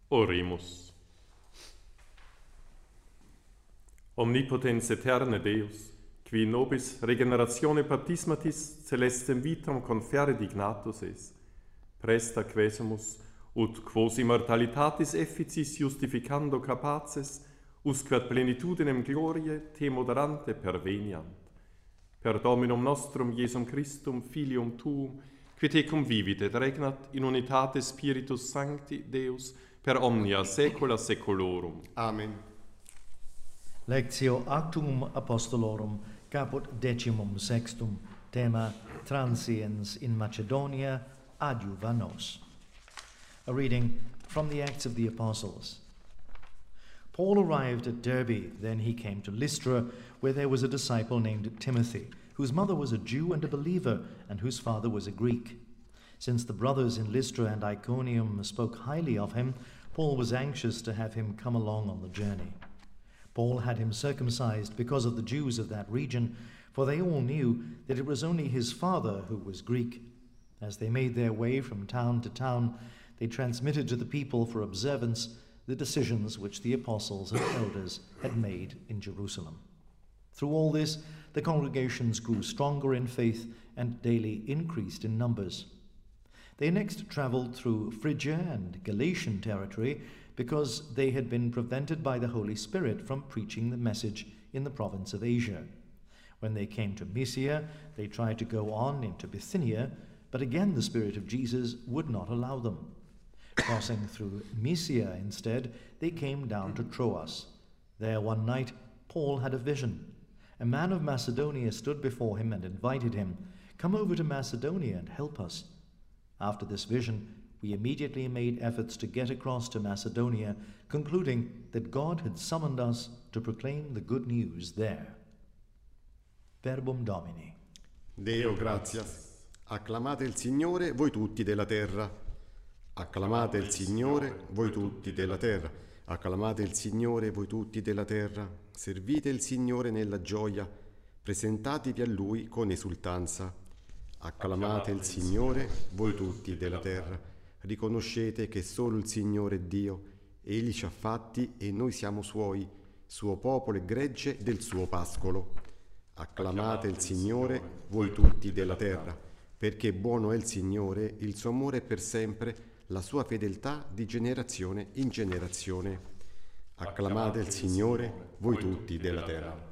Oremus. Omnipotens eterne Deus, qui nobis regeneratione baptismatis celestem vitam confere dignatus es, presta quesumus, ut quos immortalitatis efficis justificando capaces, usque ad plenitudinem gloriae te moderante perveniant. Per Dominum nostrum Iesum Christum, Filium Tuum, qui te convivit et regnat in unitate Spiritus Sancti, Deus, per omnia saecula saeculorum. Amen. Lectio Actum Apostolorum, caput 16, tema Transiens in Macedonia adjuva nos. A reading from the Acts of the Apostles. Paul arrived at Derbe, then he came to Lystra, where there was a disciple named Timothy, whose mother was a Jew and a believer, and whose father was a Greek. Since the brothers in Lystra and Iconium spoke highly of him, Paul was anxious to have him come along on the journey. Paul had him circumcised because of the Jews of that region, for they all knew that it was only his father who was Greek. As they made their way from town to town, they transmitted to the people for observance the decisions which the apostles and elders had made in Jerusalem. Through all this, the congregations grew stronger in faith and daily increased in numbers. They next traveled through Phrygia and Galatian territory because they had been prevented by the Holy Spirit from preaching the message in the province of Asia. When they came to Mysia, they tried to go on into Bithynia, but again the Spirit of Jesus would not allow them. Crossing through Mysia instead, they came down to Troas. There one night, Paul had a vision. A man of Macedonia stood before him and invited him, "Come over to Macedonia and help us." After this vision, we immediately made efforts to get across to Macedonia, concluding that God had summoned us to proclaim the good news there. Verbum Domini. Deo gratias. Acclamate il Signore, voi tutti della terra. Acclamate il Signore, voi tutti della terra. Acclamate il Signore, voi tutti della terra. Servite il Signore nella gioia. Presentatevi a Lui con esultanza. Acclamate il Signore, voi tutti della terra. Riconoscete che solo il Signore è Dio. Egli ci ha fatti e noi siamo Suoi, suo popolo e gregge del suo pascolo. Acclamate il Signore, voi tutti della terra, perché buono è il Signore, il suo amore è per sempre, la sua fedeltà di generazione in generazione. Acclamate il Signore, voi tutti della terra.